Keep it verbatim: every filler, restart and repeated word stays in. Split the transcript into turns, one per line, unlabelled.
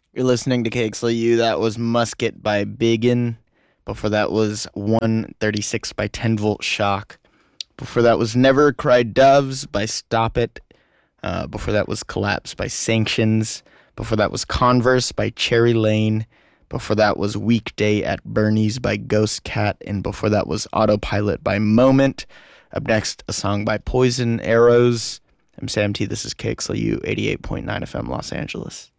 You're listening to K X L U. That was Musket by Biggin. Before that was one thirty-six by ten Volt Shock. Before that was Never Cry Doves by Stop It. Uh, before that was Collapse by Sanctions. Before that was Converse by Cherry Lane. Before that was Weekday at Bernie's by Ghost Cat. And before that was Autopilot by Moment. Up next, a song by Poison Arrows. I'm Sam T. This is K X L U eighty-eight point nine F M Los Angeles.